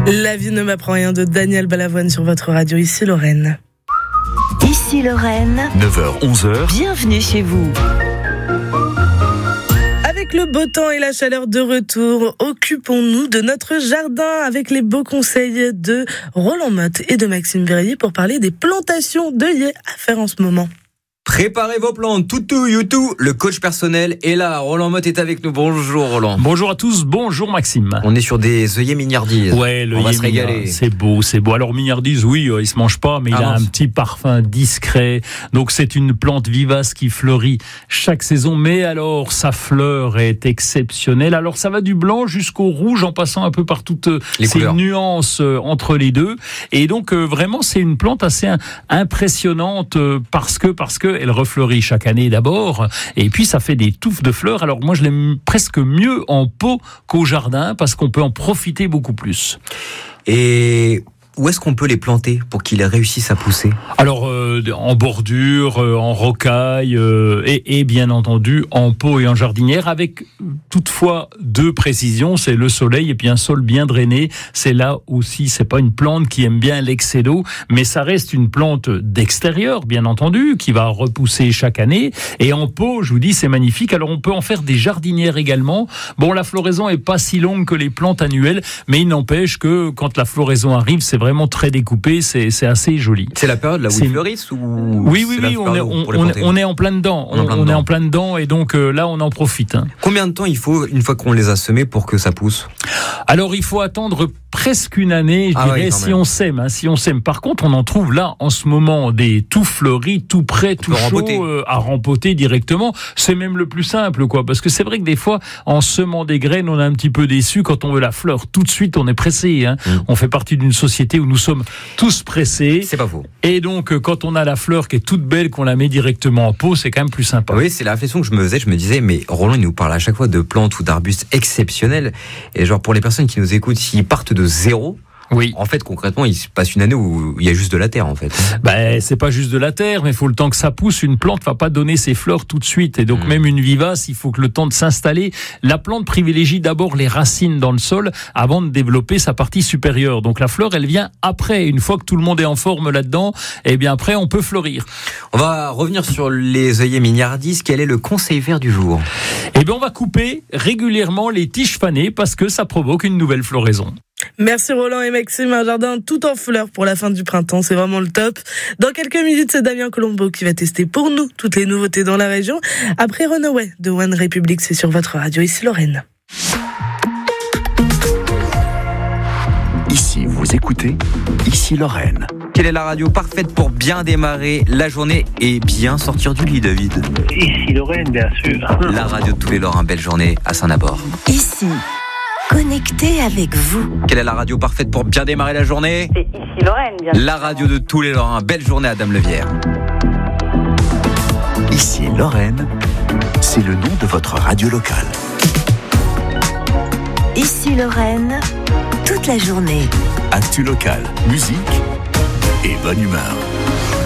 La vie ne m'apprend rien de Daniel Balavoine sur votre radio, ici Lorraine. Ici Lorraine, 9h-11h, bienvenue chez vous. Avec le beau temps et la chaleur de retour, occupons-nous de notre jardin avec les beaux conseils de Roland Motte et de Maxime Verrier pour parler des plantations d'œillets à faire en ce moment. Préparez vos plantes, toutou, youtou, le coach personnel est là. Roland Motte est avec nous. Bonjour Roland. Bonjour à tous, bonjour Maxime. On est sur des œillets mignardises. Ouais, on va se régaler. C'est beau. Alors mignardise, oui, il se mange pas, mais il a un petit parfum discret. Donc c'est une plante vivace qui fleurit chaque saison. Mais alors sa fleur est exceptionnelle. Alors ça va du blanc jusqu'au rouge en passant un peu par toutes ces nuances entre les deux. Et donc vraiment c'est une plante assez impressionnante parce que elle refleurit chaque année d'abord, et puis ça fait des touffes de fleurs. Alors moi je l'aime presque mieux en pot qu'au jardin, parce qu'on peut en profiter beaucoup plus. Et où est-ce qu'on peut les planter pour qu'ils réussissent à pousser ? Alors en bordure, en rocaille et bien entendu en pot et en jardinière, avec toutefois deux précisions, c'est le soleil et puis un sol bien drainé. C'est là aussi, c'est pas une plante qui aime bien l'excès d'eau, mais ça reste une plante d'extérieur bien entendu, qui va repousser chaque année. Et en pot, je vous dis, c'est magnifique. Alors on peut en faire des jardinières également. Bon, la floraison est pas si longue que les plantes annuelles, mais il n'empêche que quand la floraison arrive, c'est vraiment très découpé, c'est assez joli. C'est la période là où ils fleurissent ou... Oui, on est en plein dedans. On est en plein dedans, et donc là on en profite. Combien de temps il faut une fois qu'on les a semés pour que ça pousse ? Alors il faut attendre presque une année, je dirais, si on sème. Par contre, on en trouve là en ce moment des tout fleuris, tout prêts, tout chauds à rempoter directement. C'est même le plus simple, quoi, parce que c'est vrai que des fois, en semant des graines, on est un petit peu déçu quand on veut la fleur. Tout de suite, on est pressé. On fait partie d'une société où nous sommes tous pressés. C'est pas faux. Et donc, quand on a la fleur qui est toute belle, qu'on la met directement en pot, c'est quand même plus sympa. Oui, c'est la réflexion que je me faisais. Je me disais, mais Roland, il nous parle à chaque fois de plantes ou d'arbustes exceptionnels. Et genre, pour les personnes qui nous écoutent, s'ils partent de zéro, oui. En fait, concrètement, il se passe une année où il y a juste de la terre, en fait. C'est pas juste de la terre, mais il faut le temps que ça pousse. Une plante va pas donner ses fleurs tout de suite. Et donc, même une vivace, il faut que le temps de s'installer. La plante privilégie d'abord les racines dans le sol avant de développer sa partie supérieure. Donc, la fleur, elle vient après. Une fois que tout le monde est en forme là-dedans, eh bien, après, on peut fleurir. On va revenir sur les œillets mignardises. Quel est le conseil vert du jour ? Eh bien, on va couper régulièrement les tiges fanées parce que ça provoque une nouvelle floraison. Merci Roland et Maxime, un jardin tout en fleurs pour la fin du printemps, c'est vraiment le top. Dans quelques minutes, c'est Damien Colombo qui va tester pour nous toutes les nouveautés dans la région. Après Runaway de One Republic, c'est sur votre radio, ici Lorraine. Ici, vous écoutez, ici Lorraine. Quelle est la radio parfaite pour bien démarrer la journée et bien sortir du lit, David ? Ici Lorraine, bien sûr. La radio de tous les Lorrains, belle journée à Saint-Nabord. Ici, connecté avec vous. Quelle est la radio parfaite pour bien démarrer la journée ? C'est ici Lorraine, bien sûr. La radio de tous les Lorrains, belle journée à Dame Levière. Ici Lorraine, c'est le nom de votre radio locale. Ici Lorraine, toute la journée. Actu locale, musique et bonne humeur.